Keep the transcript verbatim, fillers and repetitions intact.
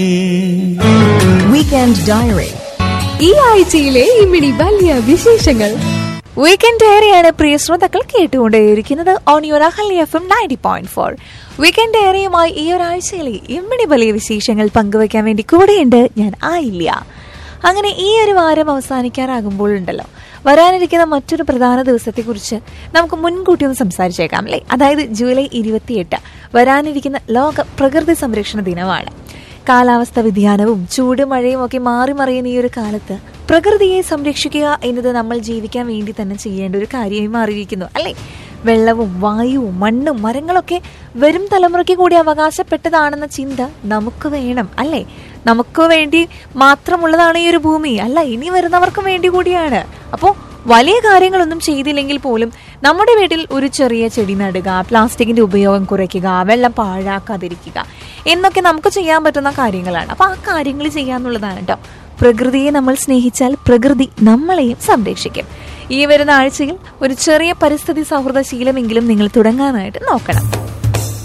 Weekend diary ഈ ആഴ്ചയിലെ ഇമിടി വലിയ വിശേഷങ്ങൾ. വീക്കെൻഡ് ഡയറിയാണ് പ്രിയ ശ്രോതാക്കൾ കേട്ടുകൊണ്ടേയിരിക്കുന്നത് on your Ahalya F M ninety point four. Weekend ഡയറിയുമായി ഈ ഒരാഴ്ചയിലെ ഇമ്മിണി വലിയ വിശേഷങ്ങൾ പങ്കുവയ്ക്കാൻ വേണ്ടി കൂടെയുണ്ട് ഞാൻ ആയില്ല. അങ്ങനെ ഈ ഒരു വാരം അവസാനിക്കാറാകുമ്പോഴുണ്ടല്ലോ, വരാനിരിക്കുന്ന മറ്റൊരു പ്രധാന ദിവസത്തെക്കുറിച്ച് നമുക്ക് മുൻകൂട്ടി ഒന്ന് സംസാരിച്ചേക്കാം അല്ലേ. അതായത് ജൂലൈ ഇരുപത്തിയെട്ട് വരാനിരിക്കുന്ന ലോക പ്രകൃതി സംരക്ഷണ ദിനമാണ്. കാലാവസ്ഥ വ്യതിയാനവും ചൂട് മഴയും ഒക്കെ മാറി മറിയുന്ന ഈ ഒരു കാലത്ത് പ്രകൃതിയെ സംരക്ഷിക്കുക എന്നത് നമ്മൾ ജീവിക്കാൻ വേണ്ടി തന്നെ ചെയ്യേണ്ട ഒരു കാര്യമായി മാറിയിരിക്കുന്നു അല്ലേ. വെള്ളവും വായുവും മണ്ണും മരങ്ങളൊക്കെ വരും തലമുറയ്ക്ക് കൂടി അവകാശപ്പെട്ടതാണെന്ന ചിന്ത നമുക്ക് വേണം അല്ലേ. നമുക്ക് വേണ്ടി മാത്രമുള്ളതാണ് ഈ ഒരു ഭൂമി അല്ല, ഇനി വരുന്നവർക്കും വേണ്ടി കൂടിയാണ്. അപ്പോൾ വലിയ കാര്യങ്ങളൊന്നും ചെയ്തില്ലെങ്കിൽ പോലും നമ്മുടെ വീട്ടിൽ ഒരു ചെറിയ ചെടി നടുക, പ്ലാസ്റ്റിക്കിന്റെ ഉപയോഗം കുറയ്ക്കുക, വെള്ളം പാഴാക്കാതിരിക്കുക എന്നൊക്കെ നമുക്ക് ചെയ്യാൻ പറ്റുന്ന കാര്യങ്ങളാണ്. അപ്പൊ ആ കാര്യങ്ങൾ ചെയ്യാന്നുള്ളതാണ് കേട്ടോ. പ്രകൃതിയെ നമ്മൾ സ്നേഹിച്ചാൽ പ്രകൃതി നമ്മളെയും സംരക്ഷിക്കും. ഈ വരുന്ന ആഴ്ചയിൽ ഒരു ചെറിയ പരിസ്ഥിതി സൗഹൃദ ശീലമെങ്കിലും നിങ്ങൾ തുടങ്ങാനായിട്ട് നോക്കണം.